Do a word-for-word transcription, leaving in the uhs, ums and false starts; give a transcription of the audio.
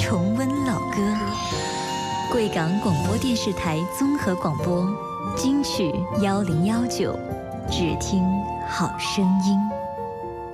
重温老歌。贵港广播电视台综合广播，金曲幺零幺九，只听好声音。